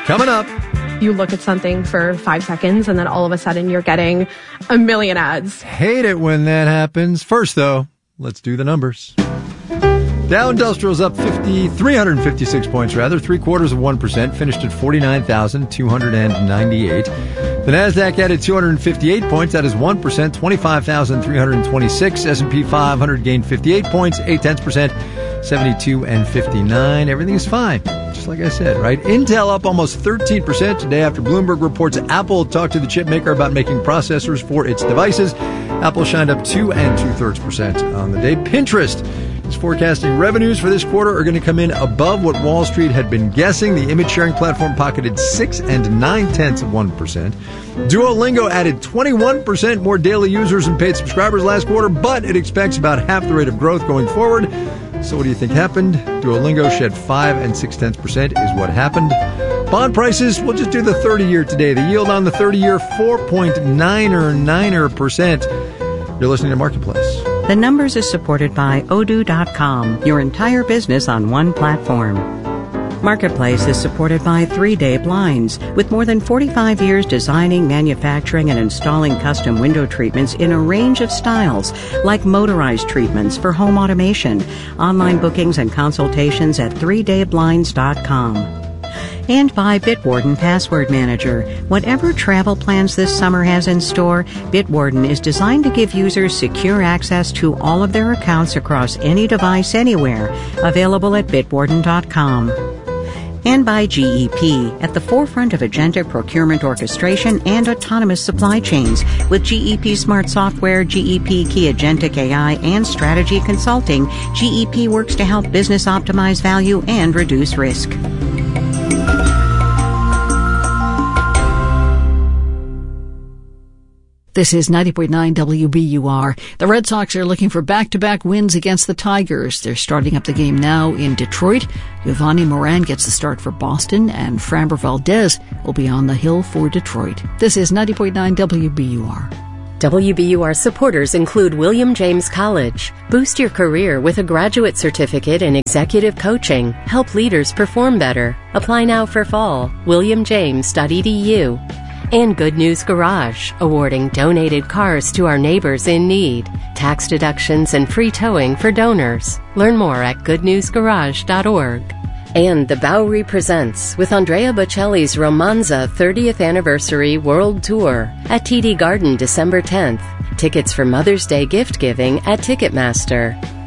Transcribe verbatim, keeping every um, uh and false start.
Coming up. You look at something for five seconds and then all of a sudden you're getting a million ads. Hate it when that happens. First, though, let's do the numbers. Dow Industrial's up fifty, three hundred fifty-six points, rather, three quarters of one percent, finished at forty-nine thousand two hundred ninety-eight. The Nasdaq added two hundred fifty-eight points, that is one percent, twenty-five thousand three hundred twenty-six. S and P five hundred gained fifty-eight points, eight tenths percent, seventy-two and fifty-nine. Everything's fine, just like I said, right? Intel up almost thirteen percent today after Bloomberg reports Apple talked to the chip maker about making processors for its devices. Apple shined up two and two-thirds percent on the day. Pinterest is forecasting revenues for this quarter are going to come in above what Wall Street had been guessing. The image-sharing platform pocketed six and nine-tenths of one percent. Duolingo added twenty-one percent more daily users and paid subscribers last quarter, but it expects about half the rate of growth going forward. So what do you think happened? Duolingo shed five and six-tenths percent is what happened. Bond prices, we'll just do the thirty-year today. The yield on the thirty-year, four point nine nine percent. You're listening to Marketplace. The Numbers is supported by Odoo dot com, your entire business on one platform. Marketplace is supported by three day Blinds, with more than forty-five years designing, manufacturing, and installing custom window treatments in a range of styles, like motorized treatments for home automation. Online bookings and consultations at three day blinds dot com. And by Bitwarden Password Manager. Whatever travel plans this summer has in store, Bitwarden is designed to give users secure access to all of their accounts across any device anywhere. Available at bitwarden dot com. And by G E P, at the forefront of agentic procurement orchestration and autonomous supply chains. With G E P Smart Software, G E P Key Agentic A I, and Strategy Consulting, G E P works to help business optimize value and reduce risk. This is ninety point nine W B U R. The Red Sox are looking for back-to-back wins against the Tigers. They're starting up the game now in Detroit. Yovani Moran gets the start for Boston, and Framber Valdez will be on the hill for Detroit. This is ninety point nine W B U R. W B U R supporters include William James College. Boost your career with a graduate certificate in executive coaching. Help leaders perform better. Apply now for fall. william james dot e d u. And Good News Garage, awarding donated cars to our neighbors in need. Tax deductions and free towing for donors. Learn more at good news garage dot org. And The Bowery Presents with Andrea Bocelli's Romanza thirtieth Anniversary World Tour at T D Garden December tenth. Tickets for Mother's Day gift giving at Ticketmaster.